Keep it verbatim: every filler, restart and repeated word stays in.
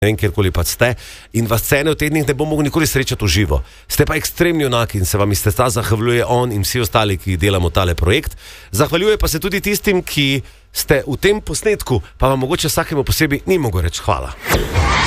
ne vem, kjerkoli pa ste, in vas cene v tednih ne bo mogel nikoli srečati v živo. Ste pa ekstremni junaki in se vam iz srca zahvaljuje on in vsi ostali, ki delamo tale projekt. Zahvaljuje pa se tudi tistim, ki ste v tem posnetku, pa vam mogoče vsakemu posebej ni mogel reči hvala.